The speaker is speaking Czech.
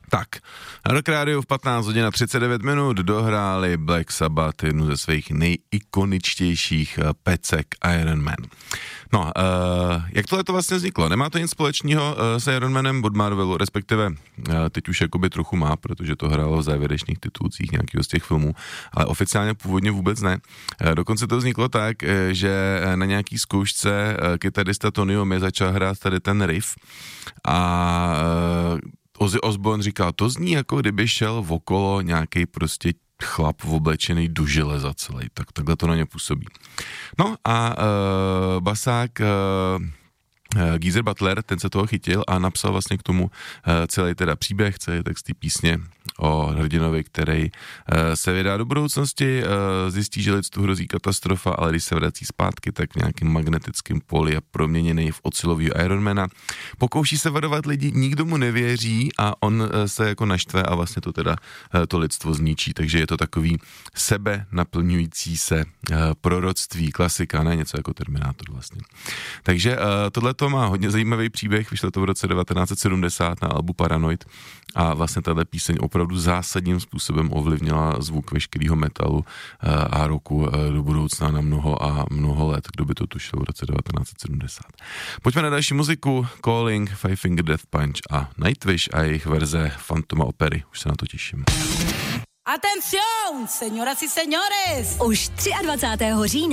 Tak, Rock Radio v 15 hodin a 39 minut dohráli Black Sabbath jednu ze svých nejikoničtějších pecek Iron Man. No, jak tohle to vlastně vzniklo? Nemá to nic společného s Iron Manem od Marvelu, respektive teď už jakoby trochu má, protože to hrálo v závěrečných titulcích nějakého z těch filmů, ale oficiálně původně vůbec ne. Dokonce to vzniklo tak, že na nějaký zkoušce kytarista Tony Iommi začal hrát tady ten riff a Ozzy Osbourne říkal, to zní jako kdyby šel okolo nějaký prostě chlap oblečený do železa celý, tak takhle to na ně působí. No a basák Geezer Butler, ten se toho chytil a napsal vlastně k tomu celý teda příběh, celý text té písně o hrdinovi, který se vydá do budoucnosti, zjistí, že lidstvu hrozí katastrofa, ale když se vrací zpátky, tak v nějakým magnetickým poli je proměněný v ocelovýho Ironmana. Pokouší se varovat lidi, nikdo mu nevěří a on se jako naštve a vlastně to teda to lidstvo zničí, takže je to takový sebe naplňující se proroctví, klasika, ne něco jako Terminátor vlastně. Takže tohle to má hodně zajímavý příběh, vyšlo to v roce 1970 na albu Paranoid a vlastně tato píseň opravdu zásadním způsobem ovlivnila zvuk veškerého metalu a rocku do budoucna na mnoho let, kdo by to tušil v roce 1970. Pojďme na další muziku, Calling, Five Finger Death Punch a Nightwish a jejich verze Fantoma opery, už se na to těším. Atención, señoras y señores! Už 23. října